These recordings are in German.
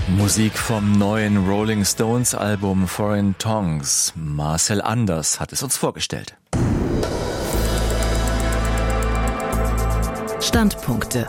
Musik vom neuen Rolling Stones Album Foreign Tongues. Marcel Anders hat es uns vorgestellt. Standpunkte.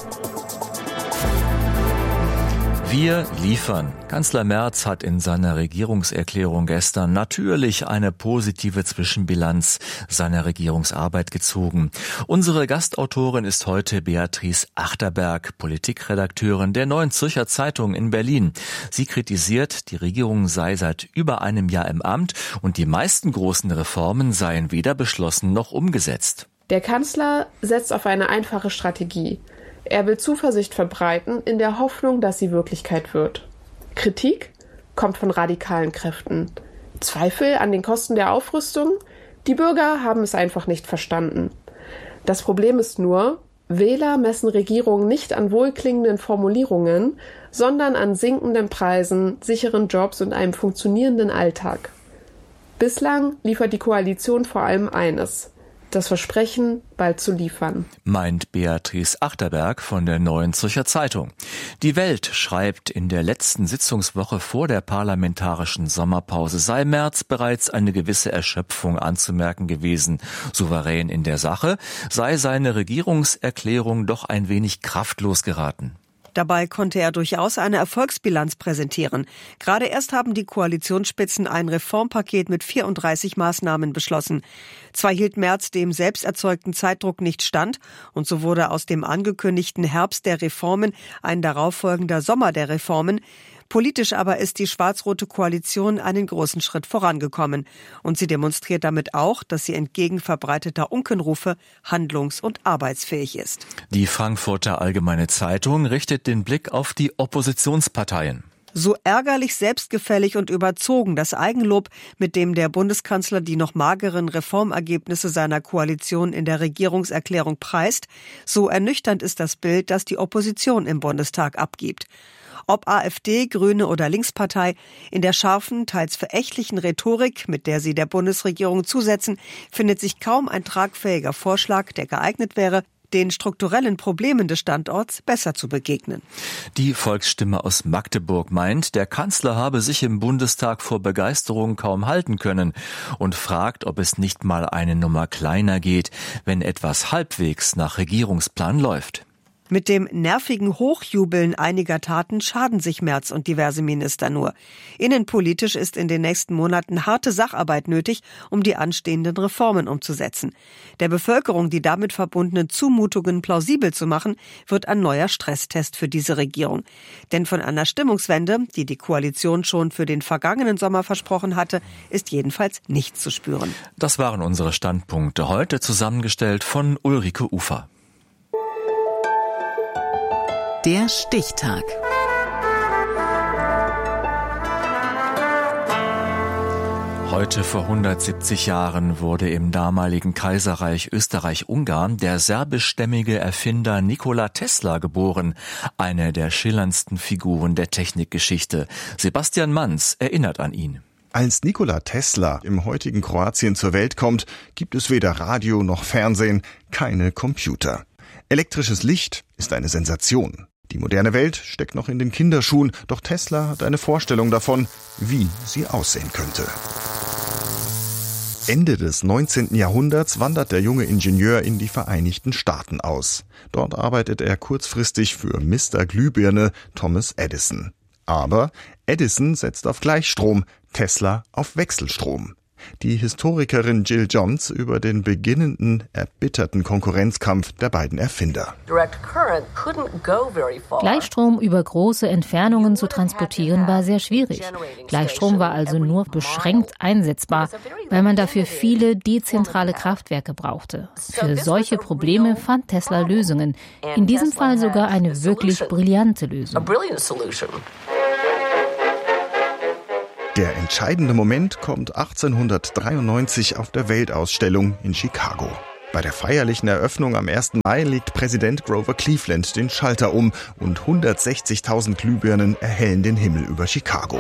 Wir liefern. Kanzler Merz hat in seiner Regierungserklärung gestern natürlich eine positive Zwischenbilanz seiner Regierungsarbeit gezogen. Unsere Gastautorin ist heute Beatrice Achterberg, Politikredakteurin der Neuen Zürcher Zeitung in Berlin. Sie kritisiert, die Regierung sei seit über einem Jahr im Amt und die meisten großen Reformen seien weder beschlossen noch umgesetzt. Der Kanzler setzt auf eine einfache Strategie. Er will Zuversicht verbreiten, in der Hoffnung, dass sie Wirklichkeit wird. Kritik kommt von radikalen Kräften. Zweifel an den Kosten der Aufrüstung? Die Bürger haben es einfach nicht verstanden. Das Problem ist nur, Wähler messen Regierungen nicht an wohlklingenden Formulierungen, sondern an sinkenden Preisen, sicheren Jobs und einem funktionierenden Alltag. Bislang liefert die Koalition vor allem eines: das Versprechen, bald zu liefern. Meint Beatrice Achterberg von der Neuen Zürcher Zeitung. Die Welt schreibt, in der letzten Sitzungswoche vor der parlamentarischen Sommerpause sei Merz bereits eine gewisse Erschöpfung anzumerken gewesen. Souverän in der Sache sei seine Regierungserklärung doch ein wenig kraftlos geraten. Dabei konnte er durchaus eine Erfolgsbilanz präsentieren. Gerade erst haben die Koalitionsspitzen ein Reformpaket mit 34 Maßnahmen beschlossen. Zwar hielt Merz dem selbst erzeugten Zeitdruck nicht stand und so wurde aus dem angekündigten Herbst der Reformen ein darauffolgender Sommer der Reformen. Politisch aber ist die schwarz-rote Koalition einen großen Schritt vorangekommen. Und sie demonstriert damit auch, dass sie entgegen verbreiteter Unkenrufe handlungs- und arbeitsfähig ist. Die Frankfurter Allgemeine Zeitung richtet den Blick auf die Oppositionsparteien. So ärgerlich, selbstgefällig und überzogen das Eigenlob, mit dem der Bundeskanzler die noch mageren Reformergebnisse seiner Koalition in der Regierungserklärung preist, so ernüchternd ist das Bild, das die Opposition im Bundestag abgibt. Ob AfD, Grüne oder Linkspartei, in der scharfen, teils verächtlichen Rhetorik, mit der sie der Bundesregierung zusetzen, findet sich kaum ein tragfähiger Vorschlag, der geeignet wäre, den strukturellen Problemen des Standorts besser zu begegnen. Die Volksstimme aus Magdeburg meint, der Kanzler habe sich im Bundestag vor Begeisterung kaum halten können und fragt, ob es nicht mal eine Nummer kleiner geht, wenn etwas halbwegs nach Regierungsplan läuft. Mit dem nervigen Hochjubeln einiger Taten schaden sich Merz und diverse Minister nur. Innenpolitisch ist in den nächsten Monaten harte Sacharbeit nötig, um die anstehenden Reformen umzusetzen. Der Bevölkerung die damit verbundenen Zumutungen plausibel zu machen, wird ein neuer Stresstest für diese Regierung. Denn von einer Stimmungswende, die die Koalition schon für den vergangenen Sommer versprochen hatte, ist jedenfalls nichts zu spüren. Das waren unsere Standpunkte, heute zusammengestellt von Ulrike Ufer. Der Stichtag. Heute vor 170 Jahren wurde im damaligen Kaiserreich Österreich-Ungarn der serbischstämmige Erfinder Nikola Tesla geboren, eine der schillerndsten Figuren der Technikgeschichte. Sebastian Manz erinnert an ihn. Als Nikola Tesla im heutigen Kroatien zur Welt kommt, gibt es weder Radio noch Fernsehen, keine Computer. Elektrisches Licht ist eine Sensation. Die moderne Welt steckt noch in den Kinderschuhen, doch Tesla hat eine Vorstellung davon, wie sie aussehen könnte. Ende des 19. Jahrhunderts wandert der junge Ingenieur in die Vereinigten Staaten aus. Dort arbeitet er kurzfristig für Mr. Glühbirne Thomas Edison. Aber Edison setzt auf Gleichstrom, Tesla auf Wechselstrom. Die Historikerin Jill Johns über den beginnenden, erbitterten Konkurrenzkampf der beiden Erfinder. Gleichstrom über große Entfernungen zu transportieren war sehr schwierig. Gleichstrom war also nur beschränkt einsetzbar, weil man dafür viele dezentrale Kraftwerke brauchte. Für solche Probleme fand Tesla Lösungen, in diesem Fall sogar eine wirklich brillante Lösung. Der entscheidende Moment kommt 1893 auf der Weltausstellung in Chicago. Bei der feierlichen Eröffnung am 1. Mai legt Präsident Grover Cleveland den Schalter um und 160.000 Glühbirnen erhellen den Himmel über Chicago.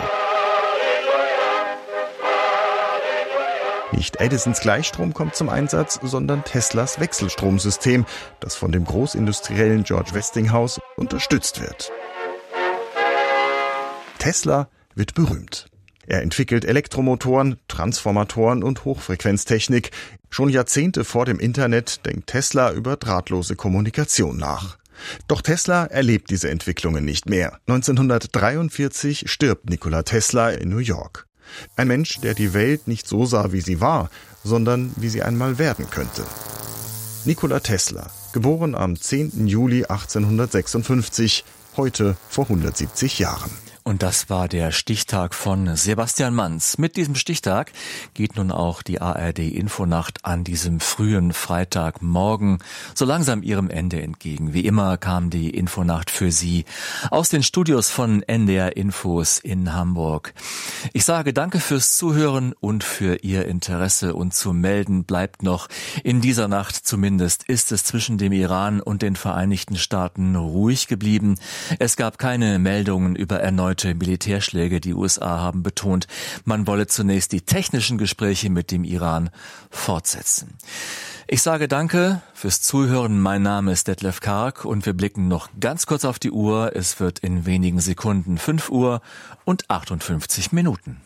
Nicht Edisons Gleichstrom kommt zum Einsatz, sondern Teslas Wechselstromsystem, das von dem Großindustriellen George Westinghouse unterstützt wird. Tesla wird berühmt. Er entwickelt Elektromotoren, Transformatoren und Hochfrequenztechnik. Schon Jahrzehnte vor dem Internet denkt Tesla über drahtlose Kommunikation nach. Doch Tesla erlebt diese Entwicklungen nicht mehr. 1943 stirbt Nikola Tesla in New York. Ein Mensch, der die Welt nicht so sah, wie sie war, sondern wie sie einmal werden könnte. Nikola Tesla, geboren am 10. Juli 1856, heute vor 170 Jahren. Und das war der Stichtag von Sebastian Manz. Mit diesem Stichtag geht nun auch die ARD-Infonacht an diesem frühen Freitagmorgen so langsam ihrem Ende entgegen. Wie immer kam die Infonacht für Sie aus den Studios von NDR Infos in Hamburg. Ich sage danke fürs Zuhören und für Ihr Interesse, und zu melden bleibt noch, in dieser Nacht zumindest ist es zwischen dem Iran und den Vereinigten Staaten ruhig geblieben. Es gab keine Meldungen über erneute Militärschläge. Die USA haben betont, man wolle zunächst die technischen Gespräche mit dem Iran fortsetzen. Ich sage danke fürs Zuhören. Mein Name ist Detlef Karg und wir blicken noch ganz kurz auf die Uhr. Es wird in wenigen Sekunden 5 Uhr und 58 Minuten.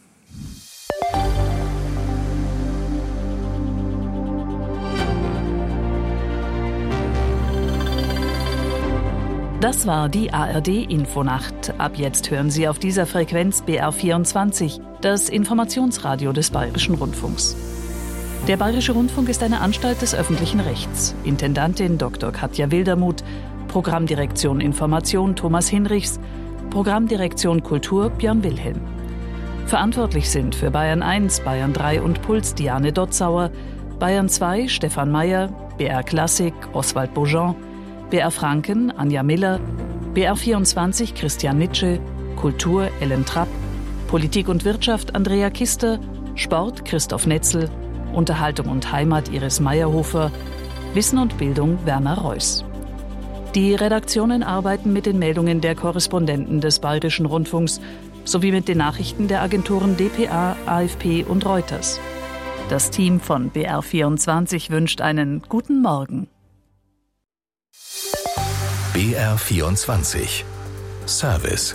Das war die ARD-Infonacht. Ab jetzt hören Sie auf dieser Frequenz BR24, das Informationsradio des Bayerischen Rundfunks. Der Bayerische Rundfunk ist eine Anstalt des öffentlichen Rechts. Intendantin Dr. Katja Wildermuth, Programmdirektion Information Thomas Hinrichs, Programmdirektion Kultur Björn Wilhelm. Verantwortlich sind für Bayern 1, Bayern 3 und Puls Diane Dotzauer, Bayern 2 Stefan Mayer, BR Klassik Oswald Beaujean, BR Franken Anja Miller, BR24 Christian Nitsche, Kultur Ellen Trapp, Politik und Wirtschaft Andrea Kister, Sport Christoph Netzel, Unterhaltung und Heimat Iris Meyerhofer, Wissen und Bildung Werner Reuss. Die Redaktionen arbeiten mit den Meldungen der Korrespondenten des Bayerischen Rundfunks sowie mit den Nachrichten der Agenturen dpa, AFP und Reuters. Das Team von BR24 wünscht einen guten Morgen. BR24 Service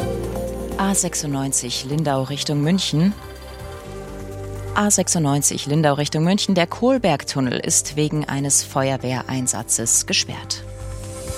A96 Lindau Richtung München. A96 Lindau Richtung München. Der Kohlbergtunnel ist wegen eines Feuerwehreinsatzes gesperrt.